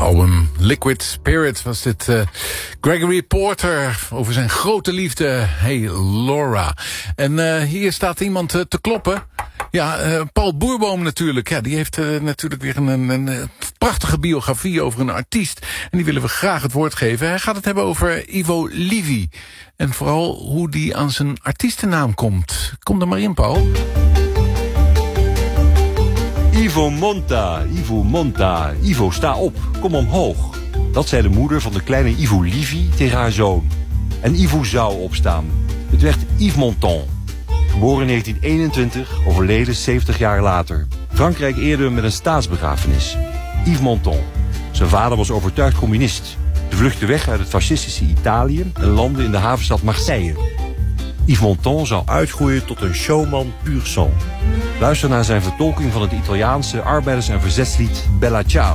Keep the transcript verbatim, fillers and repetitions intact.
album Liquid Spirit was dit uh, Gregory Porter over zijn grote liefde. Hey Laura. En uh, hier staat iemand uh, te kloppen. Ja, uh, Paul Boerboom natuurlijk. Ja, die heeft uh, natuurlijk weer een, een, een prachtige biografie over een artiest. En die willen we graag het woord geven. Hij gaat het hebben over Ivo Livi. En vooral hoe die aan zijn artiestennaam komt. Kom er maar in, Paul. Ivo Monta, Ivo Monta, Ivo sta op, kom omhoog. Dat zei de moeder van de kleine Ivo Livi tegen haar zoon. En Ivo zou opstaan. Het werd Yves Montand. Geboren in negentien eenentwintig, overleden zeventig jaar later. Frankrijk eerde hem met een staatsbegrafenis. Yves Montand. Zijn vader was overtuigd communist. Ze vluchtte weg uit het fascistische Italië en landde in de havenstad Marseille. Yves Montand zou uitgroeien tot een showman pur sang. Luister naar zijn vertolking van het Italiaanse arbeiders- en verzetslied Bella Ciao.